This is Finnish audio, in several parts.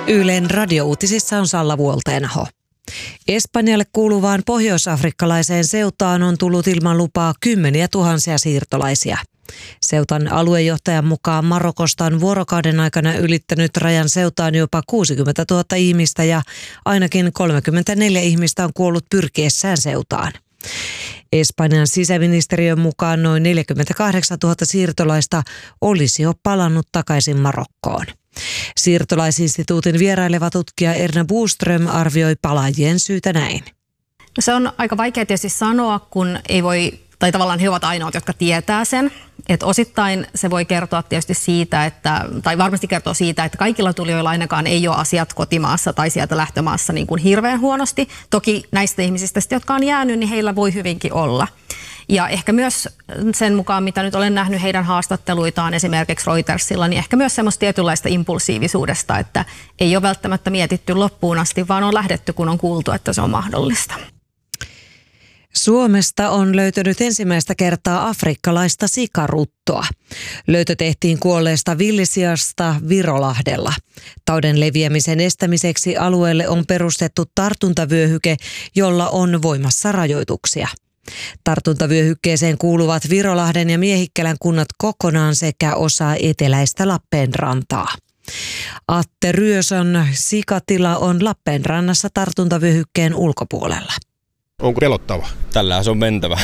Ylen radiouutisissa on Salla Vuolteenaho. Espanjalle kuuluvaan pohjoisafrikkalaiseen Ceutaan on tullut ilman lupaa kymmeniä tuhansia siirtolaisia. Ceutan aluejohtajan mukaan Marokosta on vuorokauden aikana ylittänyt rajan Ceutaan jopa 60 000 ihmistä ja ainakin 34 ihmistä on kuollut pyrkiessään Ceutaan. Espanjan sisäministeriön mukaan noin 48 000 siirtolaista olisi jo palannut takaisin Marokkoon. Siirtolaisinstituutin vieraileva tutkija Erna Buström arvioi palaajien syytä näin. Se on aika vaikea tietysti sanoa, kun ei voi, tai tavallaan he ovat ainoat, jotka tietää sen. Että osittain se voi kertoa tietysti siitä, tai varmasti kertoo siitä, että kaikilla tulijoilla ainakaan ei ole asiat kotimaassa tai sieltä lähtömaassa niin kuin hirveän huonosti. Toki näistä ihmisistä, jotka on jäänyt, niin heillä voi hyvinkin olla. Ja ehkä myös sen mukaan, mitä nyt olen nähnyt heidän haastatteluitaan esimerkiksi Reutersilla, niin ehkä myös semmoista tietynlaista impulsiivisuudesta, että ei ole välttämättä mietitty loppuun asti, vaan on lähdetty, kun on kuultu, että se on mahdollista. Suomesta on löytynyt ensimmäistä kertaa afrikkalaista sikaruttoa. Löytö tehtiin kuolleesta villisiasta Virolahdella. Taudin leviämisen estämiseksi alueelle on perustettu tartuntavyöhyke, jolla on voimassa rajoituksia. Tartuntavyöhykkeeseen kuuluvat Virolahden ja Miehikkälän kunnat kokonaan sekä osa eteläistä Lappeenrantaa. Atte Ryösön sikatila on Lappeenrannassa tartuntavyöhykkeen ulkopuolella. Onko pelottava? Tällähän se on mentävä.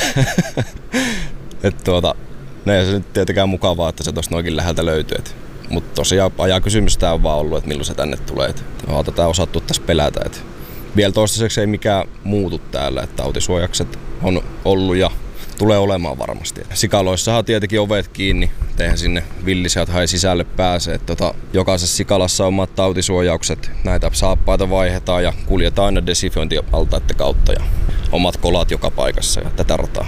Ei se nyt tietenkään mukavaa, että se tuosta noinkin läheltä löytyy. Mutta tosiaan ajakysymys tämä on vaan ollut, että milloin se tänne tulee. Me tätä osattu tässä pelätä. Vielä toistaiseksi ei mikään muutu täällä, että tautisuojakset on ollut ja tulee olemaan varmasti. Sikaloissahan tietenkin ovet kiinni, eihän sinne villisijat sisälle pääse. Jokaisessa sikalassa on omat tautisuojaukset, näitä saappaita vaihdetaan ja kuljetaan aina desinfiointialtaiden kautta ja omat kolat joka paikassa ja tätä rataa.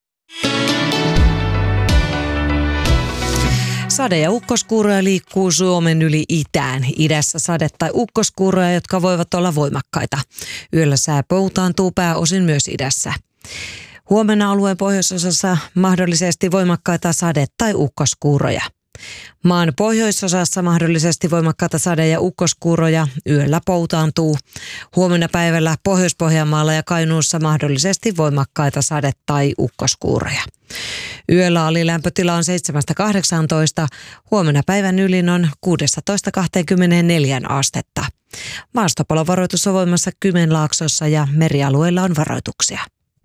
Sade- ja ukkoskuuroja liikkuu Suomen yli itään. Idässä sade- tai ukkoskuuroja, jotka voivat olla voimakkaita. Yöllä sää poutaantuu pääosin myös idässä. Huomenna alueen pohjoisosassa mahdollisesti voimakkaita sade- tai ukkoskuuroja. Maan pohjoisosassa mahdollisesti voimakkaita sade- ja ukkoskuuroja, yöllä poutaantuu. Huomenna päivällä Pohjois-Pohjanmaalla ja Kainuussa mahdollisesti voimakkaita sade- tai ukkoskuuroja. Yöllä alilämpötila on 7-18, huomenna päivän ylin on 16-24 astetta. Maastopalovaroitus on voimassa Kymenlaaksossa ja merialueilla on varoituksia.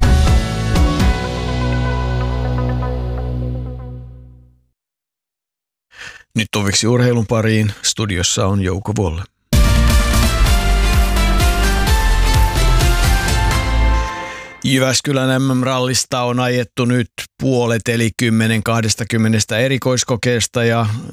Nyt tuviksi urheilun pariin. Studiossa on Jouko Volle. Jyväskylän MM-rallista on ajettu nyt puolet eli 10-20 erikoiskokeesta ja